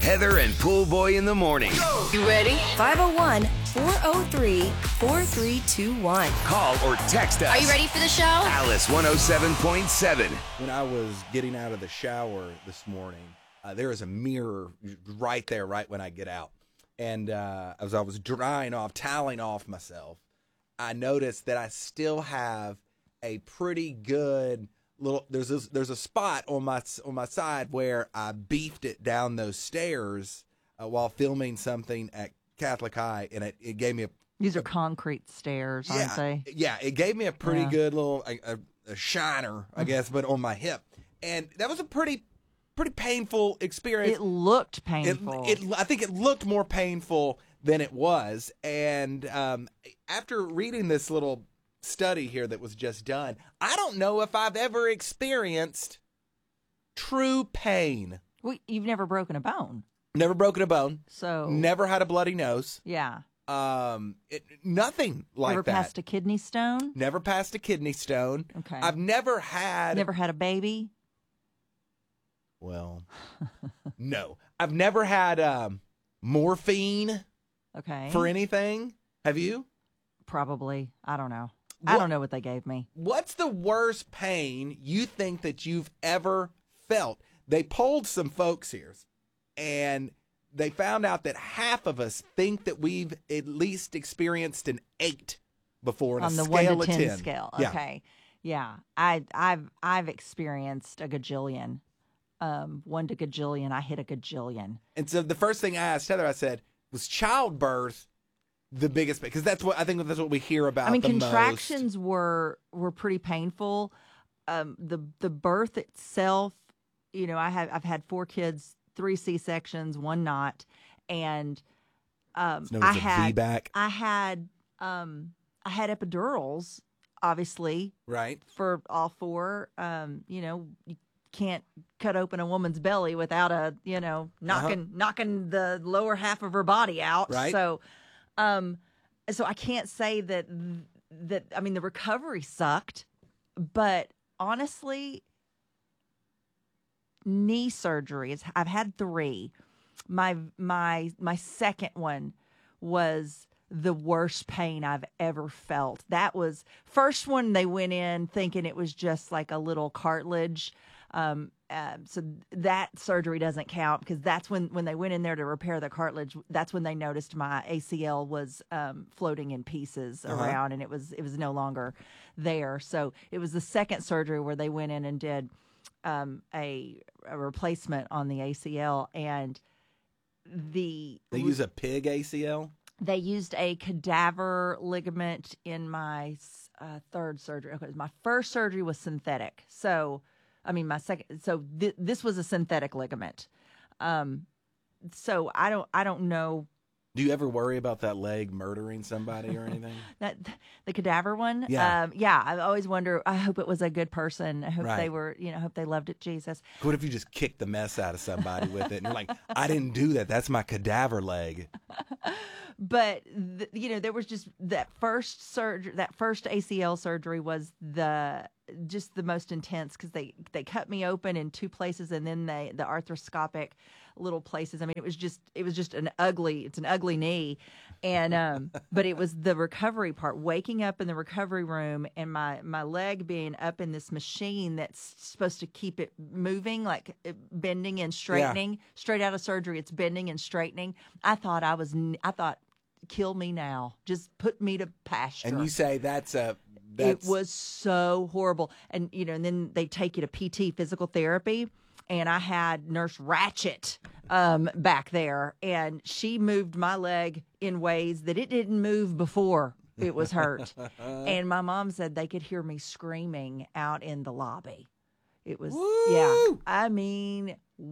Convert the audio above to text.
Heather and Pool Boy in the morning. You ready? 501-403-4321. Call or text us. Are you ready for the show? Alice 107.7. When I was getting out of the shower this morning, there is a mirror right there, right when I get out. And as I was toweling off myself, I noticed that I still have a pretty good little. There's a spot on my side where I beefed it down those stairs while filming something at Catholic High, and it gave me These are concrete stairs, aren't they? Yeah, it gave me a pretty good little a shiner, I guess, but on my hip, and that was a pretty painful experience. It looked painful. I think it looked more painful than it was, and after reading this little study here that was just done, I don't know if I've ever experienced true pain. Well, you've never broken a bone. Never broken a bone. So never had a bloody nose. Yeah. Nothing like never that. Never passed a kidney stone? Never passed a kidney stone. Okay. I've never had a baby? Well, no. I've never had morphine for anything. Have you? Probably. I don't know. I don't know what they gave me. What's the worst pain you think that you've ever felt? They polled some folks here, and they found out that half of us think that we've at least experienced an 8 before on the scale 1 to 10 of 10 scale. Yeah. Okay. Yeah. I've experienced a gajillion. 1 to gajillion. I hit a gajillion. And so the first thing I asked Heather, I said, was childbirth the biggest? Because that's what we hear about. I mean, the contractions most. were pretty painful. The birth itself, I've had 4 kids, 3 C-sections, 1 not, and it's known as a VBAC. I had epidurals, obviously, right, for all 4. You can't cut open a woman's belly without knocking the lower half of her body out. Right. So I can't say that. I mean, the recovery sucked, but honestly, knee surgeries. I've had 3. My second one was the worst pain I've ever felt. That was first one. They went in thinking it was just like a little cartilage. So that surgery doesn't count because that's when they went in there to repair the cartilage. That's when they noticed my ACL was floating in pieces around, and it was no longer there. So it was the second surgery where they went in and did a replacement on the ACL, and they use a pig ACL. They used a cadaver ligament in my third surgery. Okay, my first surgery was synthetic, so. I mean, my second. So this was a synthetic ligament. So I don't know. Do you ever worry about that leg murdering somebody or anything? The cadaver one? Yeah. Yeah. I always wonder, I hope it was a good person. I hope Right. they were, hope they loved it, Jesus. What if you just kicked the mess out of somebody with it and you're like, I didn't do that. That's my cadaver leg. But, there was just that first surgery, that first ACL surgery was just the most intense because they cut me open in 2 places, and then the arthroscopic little places. I mean, it was just it's an ugly knee. And, but it was the recovery part, waking up in the recovery room and my leg being up in this machine that's supposed to keep it moving, like bending and straightening. Straight out of surgery, it's bending and straightening. I thought, kill me now. Just put me to pasture. And you say it was so horrible. And, and then they take you to PT, physical therapy. And I had Nurse Ratchet back there. And she moved my leg in ways that it didn't move before it was hurt. And my mom said they could hear me screaming out in the lobby. It was, Woo! yeah. I mean,